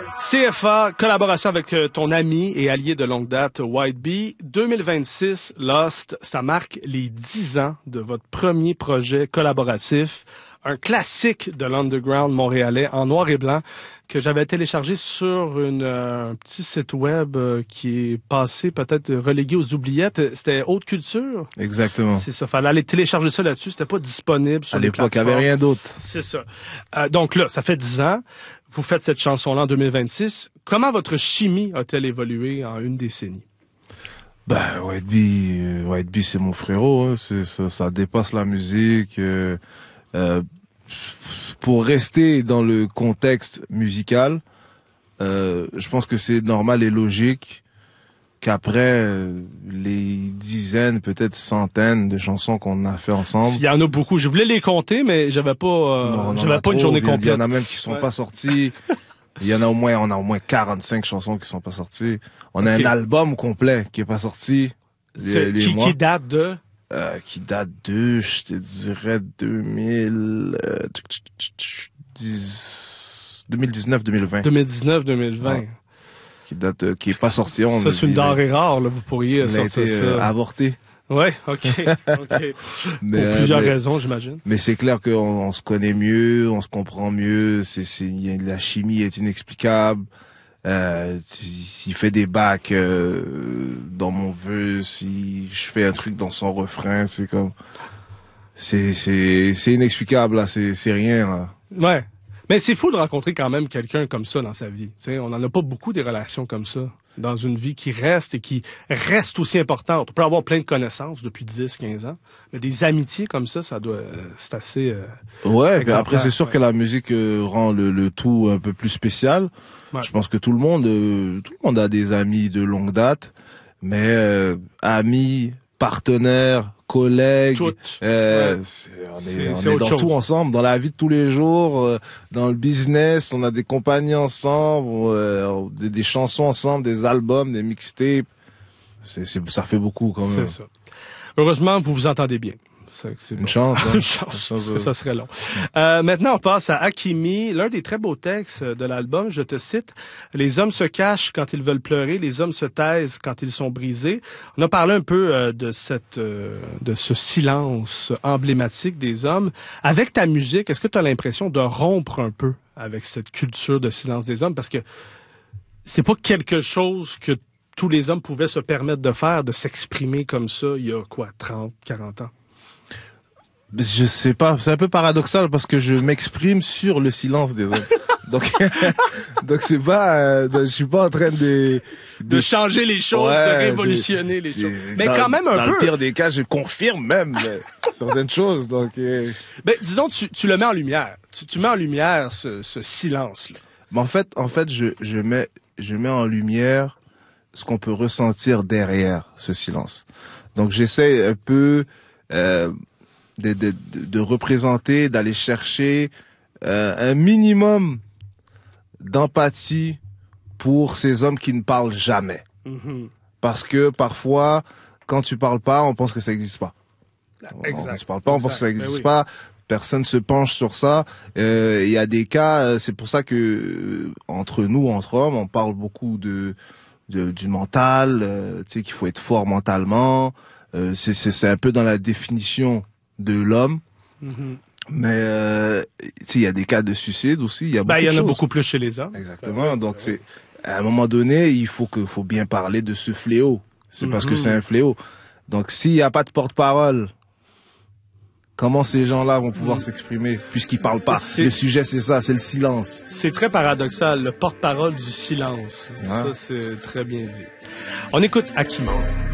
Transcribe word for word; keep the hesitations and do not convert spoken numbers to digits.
C F A, collaboration avec ton ami et allié de longue date, White Bee. deux mille vingt-six, Lost, ça marque les dix ans de votre premier projet collaboratif. Un classique de l'underground montréalais en noir et blanc que j'avais téléchargé sur une, euh, un petit site web euh, qui est passé peut-être relégué aux oubliettes. C'était Haute Culture. Exactement. C'est ça. Fallait aller télécharger ça là-dessus. C'était pas disponible sur à les l'époque, il plateformes. n'y avait rien d'autre. C'est ça. Euh, donc là, ça fait dix ans. Vous faites cette chanson-là en deux mille vingt-six. Comment votre chimie a-t-elle évolué en une décennie? Ben, White Bee, euh, White Bee, c'est mon frérot. Hein. C'est, ça, ça dépasse la musique. Euh, euh, pour rester dans le contexte musical, euh, je pense que c'est normal et logique qu'après euh, les dizaines, peut-être centaines de chansons qu'on a fait ensemble. Il y en a beaucoup. Je voulais les compter, mais j'avais pas, euh, non, j'avais pas trop. une journée Il y, complète. Il y en a même qui sont ouais. pas sortis. Il y en a au moins, on a au moins quarante-cinq chansons qui sont pas sorties. On a okay. un album complet qui est pas sorti. Les, les qui, mois. qui date de? Euh, qui date de, je te dirais, deux mille dix-neuf deux mille vingt. deux mille dix-neuf deux mille vingt. Ouais. Qui date, euh, qui est pas sorti. On ça, c'est une denrée rare, là. Vous pourriez il sortir a été, ça. Euh, avorté. Ouais, ok, ok. mais, Pour plusieurs mais, raisons, j'imagine. Mais c'est clair qu'on on se connaît mieux, on se comprend mieux. C'est, c'est, la chimie est inexplicable. Euh, s'il fait des bacs euh, dans mon vœu, si je fais un truc dans son refrain, c'est comme, c'est, c'est, c'est inexplicable là. C'est, c'est rien là. Ouais. Mais c'est fou de rencontrer quand même quelqu'un comme ça dans sa vie. T'sais, on n'en a pas beaucoup des relations comme ça dans une vie qui reste et qui reste aussi importante. On peut avoir plein de connaissances depuis dix, quinze ans, mais des amitiés comme ça, ça doit, c'est assez. Euh, ouais. Puis après, c'est sûr ouais. que la musique euh, rend le, le tout un peu plus spécial. Ouais. Je pense que tout le monde, euh, tout le monde a des amis de longue date, mais euh, amis, partenaires, collègues, euh, ouais. c'est, on est, c'est, on c'est est dans chose. tout ensemble, dans la vie de tous les jours, euh, dans le business, on a des compagnies ensemble, euh, des, des chansons ensemble, des albums, des mixtapes. C'est, c'est, ça fait beaucoup quand même. C'est ça. Heureusement, vous vous entendez bien. C'est, c'est une, bon. chance, hein? une chance. Une chance, parce que ça serait long. Euh, maintenant, on passe à Hakimi, l'un des très beaux textes de l'album. Je te cite: « Les hommes se cachent quand ils veulent pleurer, les hommes se taisent quand ils sont brisés. » On a parlé un peu euh, de cette, euh, de ce silence emblématique des hommes. Avec ta musique, est-ce que tu as l'impression de rompre un peu avec cette culture de silence des hommes? Parce que c'est pas quelque chose que tous les hommes pouvaient se permettre de faire, de s'exprimer comme ça il y a quoi, trente, quarante ans? Je sais pas, c'est un peu paradoxal parce que je m'exprime sur le silence des hommes. donc, donc c'est pas, euh, je suis pas en train de de, de changer les choses, ouais, de révolutionner des, les choses. Des, mais dans, quand même un dans peu. Dans le pire des cas, je confirme même certaines choses. Donc, euh... ben disons, tu, tu le mets en lumière. Tu, tu mets en lumière ce, ce silence-là. Mais en fait, en fait, je, je mets, je mets en lumière ce qu'on peut ressentir derrière ce silence. Donc, j'essaie un peu. Euh, De, de, de représenter, d'aller chercher euh, un minimum d'empathie pour ces hommes qui ne parlent jamais. Mm-hmm. Parce que parfois, quand tu parles pas, on pense que ça n'existe pas. Exact. On ne parle pas, on pense que ça n'existe oui. pas. Personne se penche sur ça. Il euh, y a des cas, c'est pour ça que euh, entre nous, entre hommes, on parle beaucoup de, de du mental. Euh, tu sais qu'il faut être fort mentalement. Euh, c'est, c'est, c'est un peu dans la définition de l'homme, mm-hmm. mais euh, il y a des cas de suicide aussi. Il y a beaucoup ben, il y en a choses. beaucoup plus chez les hommes. Exactement. Donc c'est à un moment donné, il faut que faut bien parler de ce fléau. C'est mm-hmm. parce que c'est un fléau. Donc s'il y a pas de porte-parole, comment ces gens-là vont pouvoir mm-hmm. s'exprimer puisqu'ils parlent pas? C'est... Le sujet c'est ça, c'est le silence. C'est très paradoxal, le porte-parole du silence. Ah. Ça c'est très bien dit. On écoute Hakimi.